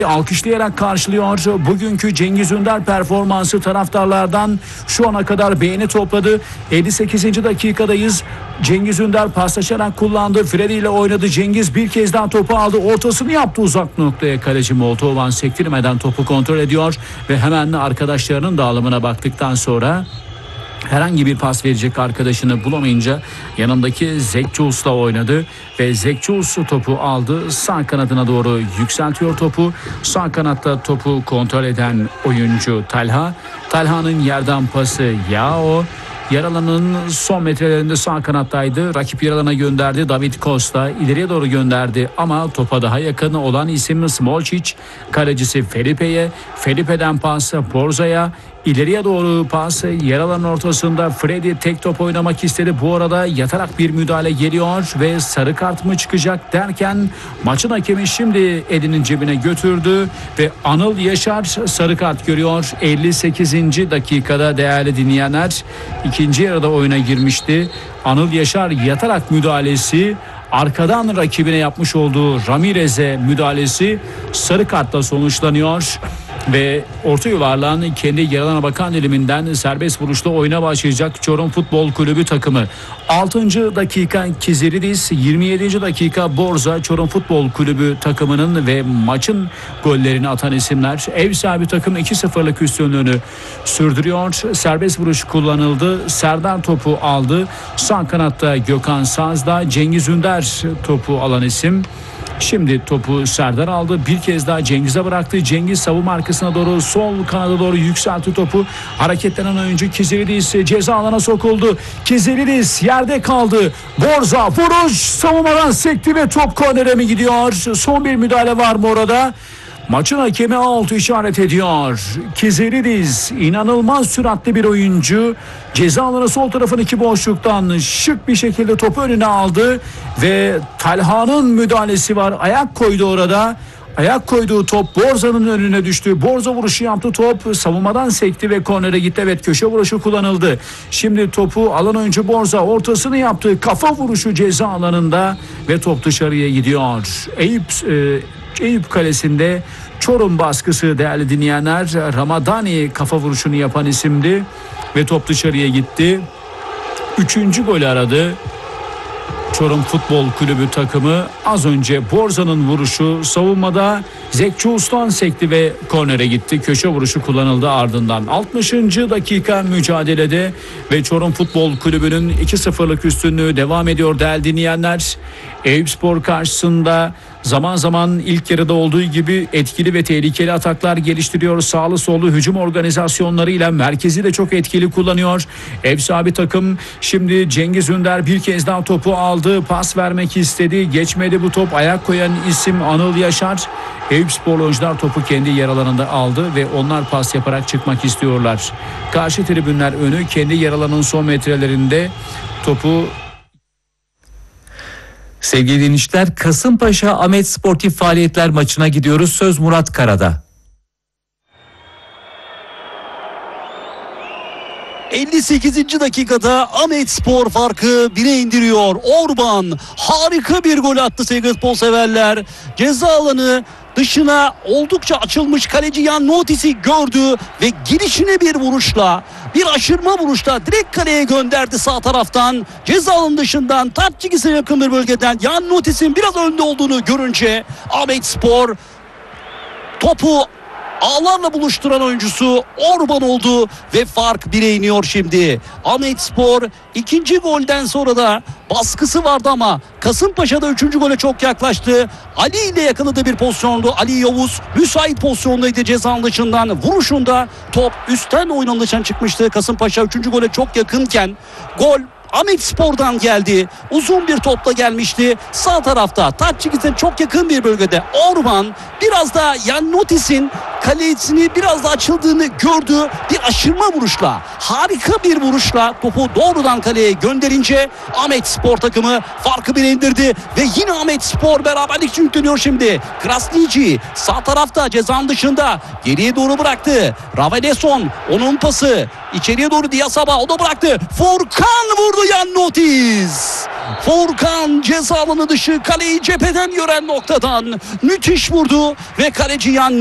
alkışlayarak karşılıyor. Bugünkü Cengiz Ünder performansı taraftarlardan şu ana kadar beğeni topladı. 58. dakikadayız. Cengiz Ünder paslaşarak kullandı. Freddy ile oynadı. Cengiz bir kez daha topu aldı. Ortasını yaptı uzak noktaya. Kaleci Moldovan sektirmeden topu kontrol ediyor ve hemen arkadaşlarının dağılımına baktıktan sonra herhangi bir pas verecek arkadaşını bulamayınca yanındaki Zekçuls'la oynadı ve Zekçuls topu aldı. Sağ kanadına doğru yükseltiyor topu. Sağ kanatta topu kontrol eden oyuncu Talha. Talha'nın yerden pası Yao. Yer alanının son metrelerinde sağ kanattaydı. Rakip yer alana gönderdi. David Costa ileriye doğru gönderdi ama topa daha yakın olan isim Smolcic. Kalecisi Felipe'ye. Felipe'den pas Borza'ya. İleriye doğru pas, yer alanın ortasında Freddy tek top oynamak istedi. Bu arada yatarak bir müdahale geliyor ve sarı kart mı çıkacak derken maçın hakemi şimdi elinin cebine götürdü ve Anıl Yaşar sarı kart görüyor. 58. dakikada değerli dinleyenler, ikinci yarıda oyuna girmişti. Anıl Yaşar yatarak müdahalesi, arkadan rakibine yapmış olduğu Ramirez'e müdahalesi sarı kartla sonuçlanıyor. Ve orta yuvarlağın kendi yaralana bakan diliminden serbest vuruşla oyuna başlayacak Çorum Futbol Kulübü takımı. 6. dakika Kiziridis, 27. dakika Borza. Çorum Futbol Kulübü takımının ve maçın gollerini atan isimler. Ev sahibi takım 2-0'lık üstünlüğünü sürdürüyor. Serbest vuruş kullanıldı. Serdar topu aldı. Sağ kanatta Gökhan Saz'da, Cengiz Ünder topu alan isim. Şimdi topu Serdar aldı. Bir kez daha Cengiz'e bıraktı. Cengiz savunma arkasına doğru, sol kanada doğru yükseltti topu. Hareketlenen oyuncu Kiziridis ceza alana sokuldu. Kiziridis yerde kaldı. Borza vuruş, savunmadan sekti ve top kornere mi gidiyor? Son bir müdahale var mı orada? Maçın hakemi out işaret ediyor. Kiziridis inanılmaz süratli bir oyuncu. Ceza alanı sol tarafın iki boşluktan şık bir şekilde topu önüne aldı ve Talha'nın müdahalesi var. Ayak koydu orada. Ayak koyduğu top Borza'nın önüne düştü. Borza vuruşu yaptı, top savunmadan sekti ve kornere gitti. Evet, köşe vuruşu kullanıldı. Şimdi topu alan oyuncu Borza ortasını yaptı. Kafa vuruşu ceza alanında ve top dışarıya gidiyor. Eyüp Kalesi'nde Çorum baskısı değerli dinleyenler. Ramadani kafa vuruşunu yapan isimdi ve top dışarıya gitti. 3. golü aradı Çorum Futbol Kulübü takımı. Az önce Borza'nın vuruşu savunmada Zekçuls'tan sekti ve kornere gitti. Köşe vuruşu kullanıldı ardından. 60. dakika mücadelede ve Çorum Futbol Kulübü'nün 2-0'lık üstünlüğü devam ediyor değerli dinleyenler. Eyüpspor karşısında zaman zaman ilk yarıda olduğu gibi etkili ve tehlikeli ataklar geliştiriyor. Sağlı sollu hücum organizasyonlarıyla merkezi de çok etkili kullanıyor. Ev sahibi takım şimdi Cengiz Ünder bir kez daha topu aldı. Pas vermek istedi. Geçmedi bu top. Ayak koyan isim Anıl Yaşar. Eyüpspor oyuncular topu kendi yer alanında aldı ve onlar pas yaparak çıkmak istiyorlar. Karşı tribünler önü kendi yer alanının son metrelerinde topu. Sevgili dinleyiciler, Kasımpaşa Ahmet Sportif Faaliyetler maçına gidiyoruz. Söz Murat Kara'da. 58. dakikada Ahmet Spor farkı 1'e indiriyor. Orban harika bir gol attı sevgili futbol severler. Ceza alanı dışına oldukça açılmış kaleci Jan Notis'i gördü ve girişine bir vuruşla, bir aşırma vuruşla direkt kaleye gönderdi sağ taraftan. Ceza alanı dışından taç çizgisine yakın bir bölgeden Jan Notis'in biraz önde olduğunu görünce Ahmet Spor topu ağlarla buluşturan oyuncusu Orban oldu ve fark 1'e iniyor şimdi. Ahmet Spor ikinci golden sonra da baskısı vardı ama Kasımpaşa'da 3. gole çok yaklaştı. Ali ile yakaladığı bir pozisyondu. Ali Yavuz müsait pozisyondaydı ceza dışından. Vuruşunda top üstten oyunun dışına çıkmıştı. Kasımpaşa 3. gole çok yakınken gol Ahmet Spor'dan geldi. Uzun bir topla gelmişti. Sağ tarafta taç çizgisine çok yakın bir bölgede Orban biraz da Jan Notis'in kalesini biraz da açıldığını gördü. Bir aşırma vuruşla, harika bir vuruşla topu doğrudan kaleye gönderince Ahmetspor takımı farkı 1'e indirdi ve yine Ahmetspor beraberlik için yükleniyor şimdi. Krasniqi sağ tarafta cezanın dışında geriye doğru bıraktı. Raveleson onun pası içeriye doğru Diasaba, o da bıraktı. Furkan vurdu, Jan Notis. Furkan ceza alanı dışı kaleyi cepheden gören noktadan müthiş vurdu ve kaleci Jan